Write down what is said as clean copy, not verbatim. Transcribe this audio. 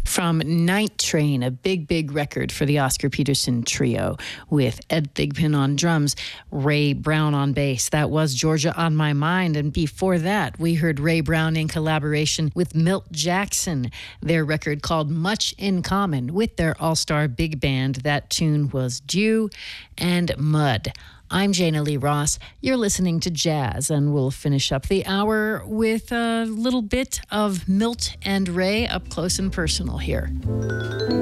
From Night Train, a big record for the Oscar Peterson Trio with Ed Thigpen on drums, Ray Brown on bass. That was Georgia on My Mind. And before that, we heard Ray Brown in collaboration with Milt Jackson, their record called Much in Common with their all-star big band. That tune was Dew and Mud. I'm Jana Lee Ross. You're listening to Jazz, and we'll finish up the hour with a little bit of Milt and Ray up close and personal here.